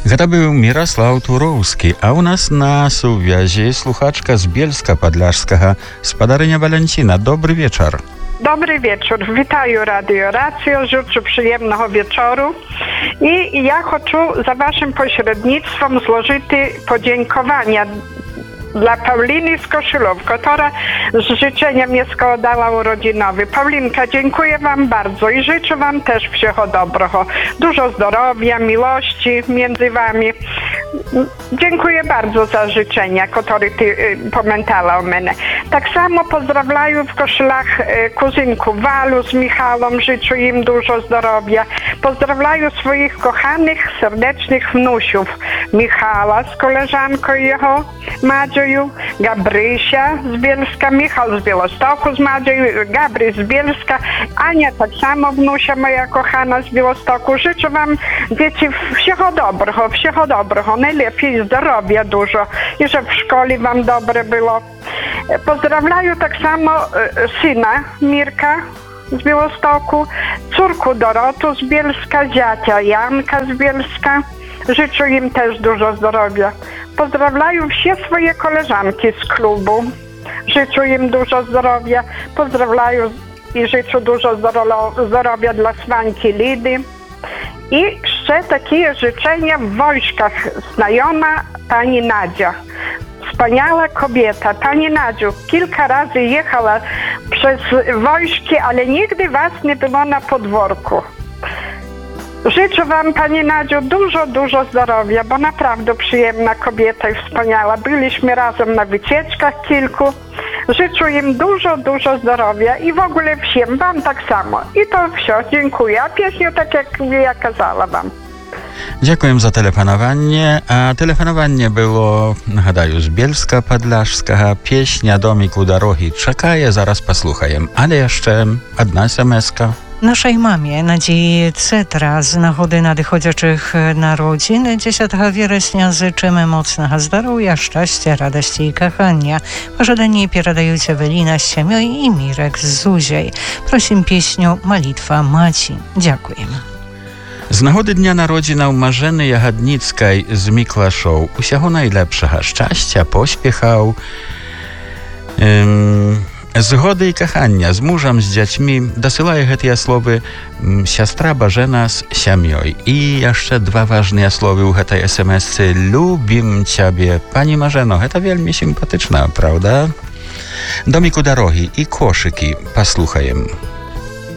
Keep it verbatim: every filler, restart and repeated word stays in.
Гэта быў Міраслаў Туроўскі, а ў нас на сувязі слухачка з Bielska Podlaskiego, спадарыня Валянціна. Добрый вечар. Dobry wieczór, witaję Radio Racjo, życzę przyjemnego wieczoru i ja chcę za waszym pośrednictwem złożyć podziękowania dla Pauliny z Koszylów, która z życzeniem mnie składała urodzinowy. Paulinka, dziękuję wam bardzo i życzę wam też wszystkiego dobrego. Dużo zdrowia, miłości między wami. Dziękuję bardzo za życzenia, które ty y, pamiętała o mnie. Tak samo pozdrawiam w Koszylach y, kuzynku Walu z Michałem, życzę im dużo zdrowia. Pozdrawiam swoich kochanych, serdecznych wnusiów. Michała z koleżanką jego, Madzią, Gabrysia z Bielska, Michał z Białegostoku z Madzią, Gabry z Bielska, Ania tak samo, wnusia moja kochana z Białegostoku. Życzę wam, dzieci, wszystkiego dobrego, wszystkiego dobrego, najlepiej zdrowia dużo i żeby w szkole wam dobre było. Pozdrawiam tak samo syna Mirka z Białegostoku, córku Dorotu z Bielska, ziacia Janka z Bielska. Życzę im też dużo zdrowia. Pozdrawiam wszystkie swoje koleżanki z klubu. Życzę im dużo zdrowia. Pozdrawiam i życzę dużo zdrowia dla Swanki Lidy. I jeszcze takie życzenia w wojskach znajoma pani Nadzia. Wspaniała kobieta. Pani Nadziu, kilka razy jechała przez wojski, ale nigdy was nie było na podwórku. Życzę wam, pani Nadziu, dużo, dużo zdrowia, bo naprawdę przyjemna kobieta i wspaniała. Byliśmy razem na wycieczkach kilku. Życzę im dużo, dużo zdrowia i w ogóle всем, wam tak samo. I to все, dziękuję. A pieśnię tak jak ja kazała wam. Дякуємо за телефонування. А телефонування було, нагадаю, з Bielska Podlaskiego. Пісня «Домик у дороги» чекає, зараз послухаємо. Але ще одна смс-ка. Naszej mamie Nadziei Cetra z nagody nadchodzących narodzin dziesiątego września życzymy mocnego zdrowia, szczęścia, radości i kochania. Pożądanie передаются Ewelina z Siemioj i Mirek z Zuziej. Prosimy pieśnią Malitwa Maci. Dziękujemy. Z nagody dnia narodzinał Marzeny Jachadnickiej z Miklaszów. Усього najlepszego szczęścia, pośpiechał. Ym... Zgody i kochania z mężem, z dziećmi dosyłaje te słowy siostra Bożena z Siemioj. I jeszcze dwa ważne słowy u tej es em esy. Lubim ciebie, pani Marzeno. To wielmi sympatyczna, prawda? Domik u dorogi i koszyki. Posłuchajmy.